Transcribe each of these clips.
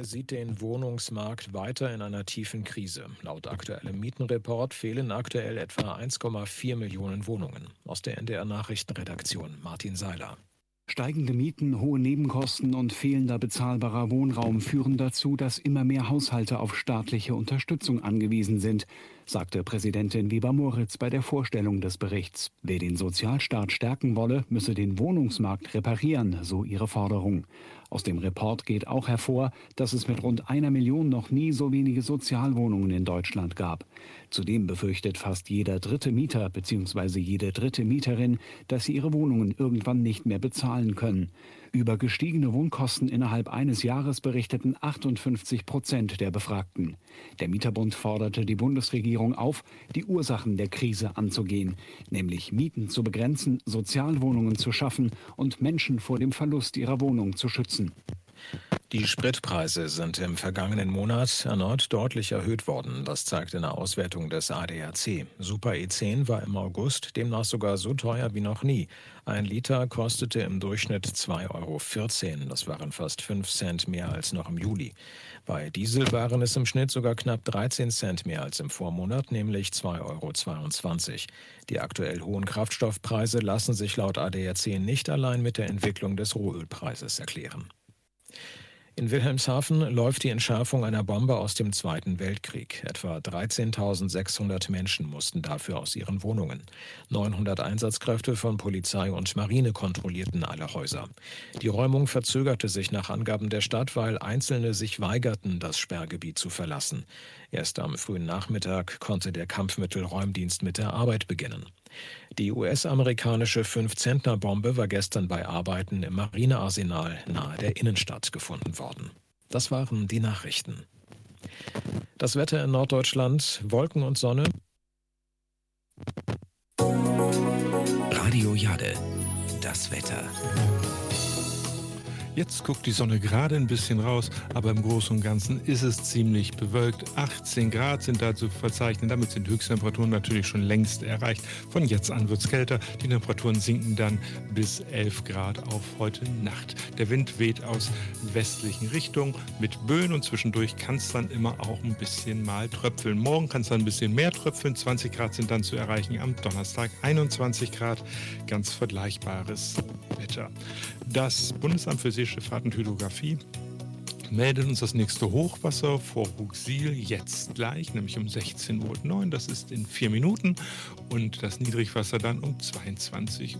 sieht den Wohnungsmarkt weiter in einer tiefen Krise. Laut aktuellem Mietenreport fehlen aktuell etwa 1,4 Millionen Wohnungen. Aus der NDR Nachrichtenredaktion Martin Seiler. Steigende Mieten, hohe Nebenkosten und fehlender bezahlbarer Wohnraum führen dazu, dass immer mehr Haushalte auf staatliche Unterstützung angewiesen sind, sagte Präsidentin Wieber-Moritz bei der Vorstellung des Berichts. Wer den Sozialstaat stärken wolle, müsse den Wohnungsmarkt reparieren, so ihre Forderung. Aus dem Report geht auch hervor, dass es mit rund 1 Million noch nie so wenige Sozialwohnungen in Deutschland gab. Zudem befürchtet fast jeder dritte Mieter bzw. jede dritte Mieterin, dass sie ihre Wohnungen irgendwann nicht mehr bezahlen können. Über gestiegene Wohnkosten innerhalb eines Jahres berichteten 58% der Befragten. Der Mieterbund forderte die Bundesregierung auf, die Ursachen der Krise anzugehen, nämlich Mieten zu begrenzen, Sozialwohnungen zu schaffen und Menschen vor dem Verlust ihrer Wohnung zu schützen. Die Spritpreise sind im vergangenen Monat erneut deutlich erhöht worden. Das zeigt eine Auswertung des ADAC. Super E10 war im August demnach sogar so teuer wie noch nie. 1 Liter kostete im Durchschnitt 2,14 €. Das waren fast 5 Cent mehr als noch im Juli. Bei Diesel waren es im Schnitt sogar knapp 13 Cent mehr als im Vormonat, nämlich 2,22 €. Die aktuell hohen Kraftstoffpreise lassen sich laut ADAC nicht allein mit der Entwicklung des Rohölpreises erklären. In Wilhelmshaven läuft die Entschärfung einer Bombe aus dem Zweiten Weltkrieg. Etwa 13.600 Menschen mussten dafür aus ihren Wohnungen. 900 Einsatzkräfte von Polizei und Marine kontrollierten alle Häuser. Die Räumung verzögerte sich nach Angaben der Stadt, weil Einzelne sich weigerten, das Sperrgebiet zu verlassen. Erst am frühen Nachmittag konnte der Kampfmittelräumdienst mit der Arbeit beginnen. Die US-amerikanische 5-Zentner-Bombe war gestern bei Arbeiten im Marinearsenal nahe der Innenstadt gefunden worden. Das waren die Nachrichten. Das Wetter in Norddeutschland, Wolken und Sonne. Radio Jade, das Wetter. Jetzt guckt die Sonne gerade ein bisschen raus, aber im Großen und Ganzen ist es ziemlich bewölkt. 18 Grad sind da zu verzeichnen, damit sind Höchsttemperaturen natürlich schon längst erreicht. Von jetzt an wird es kälter, die Temperaturen sinken dann bis 11 Grad auf heute Nacht. Der Wind weht aus westlichen Richtungen mit Böen und zwischendurch kann es dann immer auch ein bisschen mal tröpfeln. Morgen kann es dann ein bisschen mehr tröpfeln, 20 Grad sind dann zu erreichen, am Donnerstag 21 Grad, ganz vergleichbares Wetter. Das Bundesamt für Seeschifffahrt und Hydrographie meldet uns das nächste Hochwasser vor Huxil jetzt gleich, nämlich um 16:09 Uhr. Das ist in 4 Minuten. Und das Niedrigwasser dann um 22:33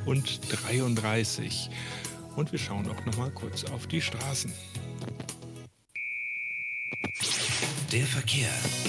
Uhr. Und wir schauen auch noch mal kurz auf die Straßen. Der Verkehr.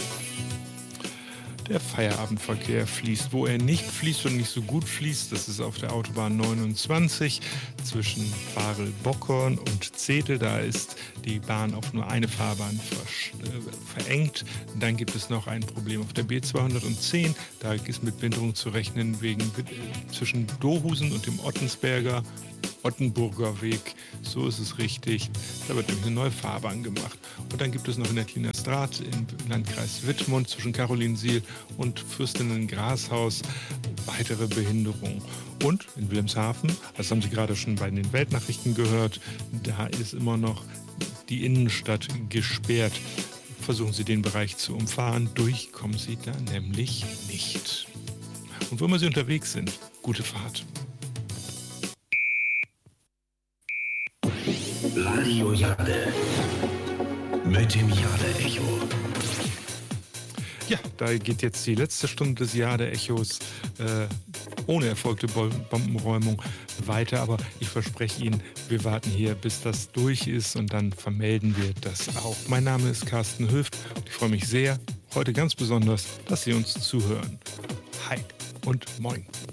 Der Feierabendverkehr fließt. Wo er nicht fließt und nicht so gut fließt, das ist auf der Autobahn 29 zwischen Varel-Bockhorn und Zetel. Da ist die Bahn auf nur eine Fahrbahn verengt. Dann gibt es noch ein Problem auf der B210. Da ist mit Behinderung zu rechnen zwischen Dohusen und dem Ottenburger Weg, so ist es richtig. Da wird nämlich eine neue Fahrbahn gemacht. Und dann gibt es noch in der Kliner Straat im Landkreis Wittmund zwischen Carolinsiel und Fürstinnen-Grashaus weitere Behinderung. Und in Wilhelmshaven, das haben Sie gerade schon bei den Weltnachrichten gehört, da ist immer noch die Innenstadt gesperrt. Versuchen Sie den Bereich zu umfahren, durchkommen Sie da nämlich nicht. Und wo immer Sie unterwegs sind, gute Fahrt. Radio Jade mit dem Jade-Echo. Ja, da geht jetzt die letzte Stunde des Jade-Echos ohne erfolgte Bombenräumung weiter. Aber ich verspreche Ihnen, wir warten hier, bis das durch ist und dann vermelden wir das auch. Mein Name ist Carsten Hüft und ich freue mich sehr, heute ganz besonders, dass Sie uns zuhören. Hi und moin.